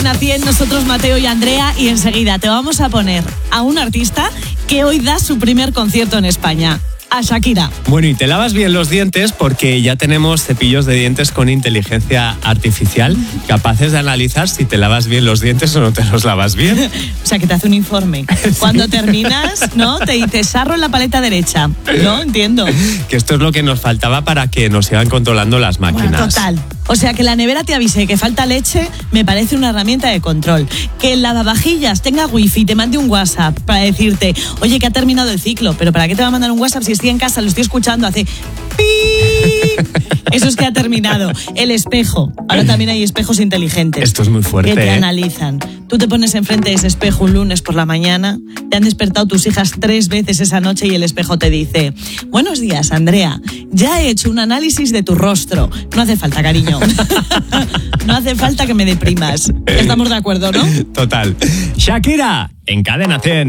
Nací en nosotros, Mateo y Andrea, y enseguida te vamos a poner a un artista que hoy da su primer concierto en España. A Shakira. Bueno, y te lavas bien los dientes porque ya tenemos cepillos de dientes con inteligencia artificial capaces de analizar si te lavas bien los dientes o no te los lavas bien. O sea, que te hace un informe. Sí. Cuando terminas, ¿no? Te dice sarro en la paleta derecha. No, entiendo. Que esto es lo que nos faltaba para que nos sigan controlando las máquinas. Bueno, total. O sea, que la nevera te avise que falta leche me parece una herramienta de control. Que el lavavajillas tenga wifi, te mande un WhatsApp para decirte, oye, que ha terminado el ciclo, pero ¿para qué te va a mandar un WhatsApp si estoy en casa, lo estoy escuchando, hace ¡pi! Eso es que ha terminado. El espejo. Ahora también hay espejos inteligentes. Esto es muy fuerte. Que te analizan. Tú te pones enfrente de ese espejo un lunes por la mañana, te han despertado tus hijas 3 veces esa noche y el espejo te dice, buenos días, Andrea, ya he hecho un análisis de tu rostro. No hace falta, cariño. No hace falta que me deprimas. Estamos de acuerdo, ¿no? Total. Shakira, en Cadena 100.